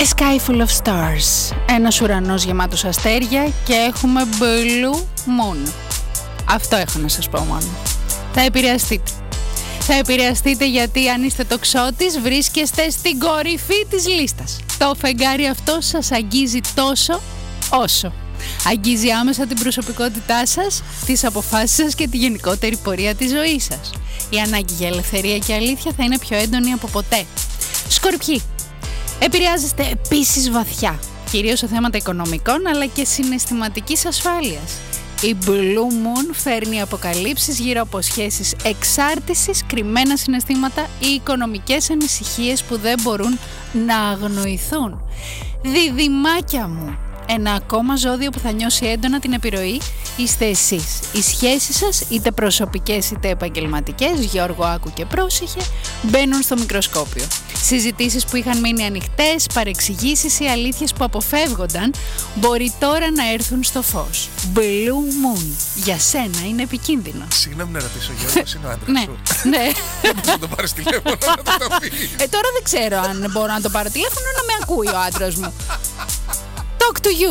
A sky full of stars. Ένας ουρανός γεμάτος αστέρια και έχουμε blue moon. Αυτό έχω να σας πω μόνο. Θα επηρεαστείτε. Θα επηρεαστείτε γιατί αν είστε τοξότης βρίσκεστε στην κορυφή της λίστας. Το φεγγάρι αυτό σας αγγίζει τόσο όσο αγγίζει άμεσα την προσωπικότητά σας, τις αποφάσεις σας και τη γενικότερη πορεία της ζωής σας. Η ανάγκη για ελευθερία και αλήθεια θα είναι πιο έντονη από ποτέ. Σκορπιοί. Επηρεάζεστε επίσης βαθιά, κυρίως σε θέματα οικονομικών αλλά και συναισθηματικής ασφάλειας. Η Blue Moon φέρνει αποκαλύψεις γύρω από σχέσεις εξάρτησης, κρυμμένα συναισθήματα ή οικονομικές ανησυχίες που δεν μπορούν να αγνοηθούν. Διδυμάκια μου, ένα ακόμα ζώδιο που θα νιώσει έντονα την επιρροή είστε εσείς. Οι σχέσεις σας, είτε προσωπικές είτε επαγγελματικές, Γιώργο άκου και πρόσεχε, μπαίνουν στο μικροσκόπιο. Συζητήσεις που είχαν μείνει ανοιχτές, παρεξηγήσεις ή αλήθειες που αποφεύγονταν, μπορεί τώρα να έρθουν στο φως. Blue Moon, για σένα είναι επικίνδυνο. Συγγνώμη να ρωτήσω, Γιώργο, είναι ο άντρας σου? Ναι. Να τον πάρεις τηλέφωνο να το τα πεις. Τώρα δεν ξέρω αν μπορώ να το πάρω τηλέφωνο να με ακούει ο άντρας μου. Talk to you.